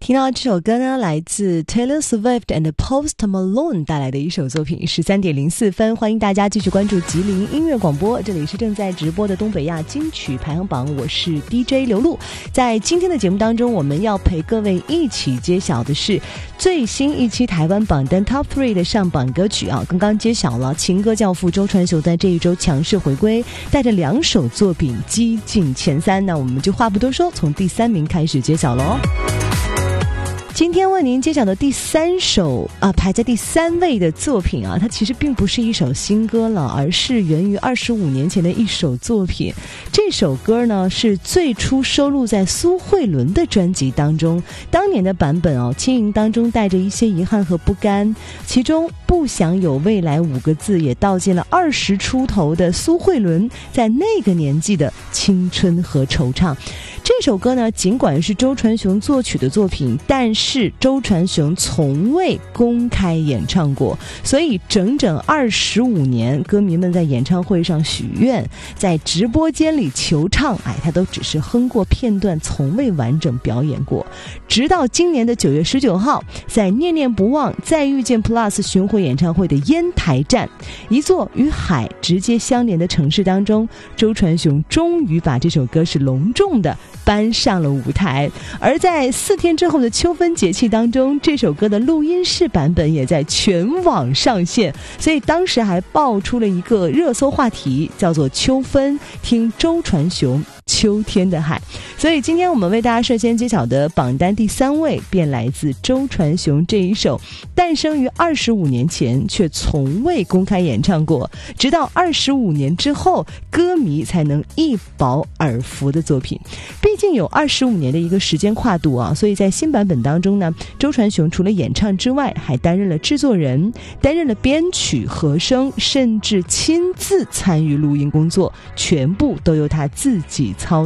听到这首歌呢，来自 Taylor Swift and Post Malone 带来的一首作品，13:04分。欢迎大家继续关注吉林音乐广播，这里是正在直播的东北亚金曲排行榜，我是 DJ 刘露。在今天的节目当中，我们要陪各位一起揭晓的是最新一期台湾榜单 Top 3的上榜歌曲啊。刚刚揭晓了，情歌教父周传雄在这一周强势回归，带着2首作品击进前3。那我们就话不多说，从第3名开始揭晓咯。今天为您揭晓的第3首排在第3位的作品啊，它其实并不是一首新歌了，而是源于25年前的一首作品。这首歌呢是最初收录在苏慧伦的专辑当中，当年的版本哦，轻盈当中带着一些遗憾和不甘，其中不想有未来5个字也道尽了20出头的苏慧伦在那个年纪的青春和惆怅。这首歌呢，尽管是周传雄作曲的作品，但是周传雄从未公开演唱过，所以整整25年，歌迷们在演唱会上许愿，在直播间里求唱，他都只是哼过片段，从未完整表演过。直到今年的9月19号，在念念不忘再遇见 Plus 巡回演唱会的烟台站，一座与海直接相连的城市当中，周传雄终于把这首歌是隆重的搬上了舞台。而在4天之后的秋分节气当中，这首歌的录音室版本也在全网上线，所以当时还爆出了一个热搜话题，叫做秋分听周传雄秋天的海。所以今天我们为大家率先揭晓的榜单第3位便来自周传雄这一首诞生于25年前却从未公开演唱过，直到25年之后歌迷才能一饱耳福的作品。毕竟有25年的一个时间跨度啊，所以在新版本当中呢，周传雄除了演唱之外，还担任了制作人，担任了编曲、和声，甚至亲自参与录音工作，全部都由他自己操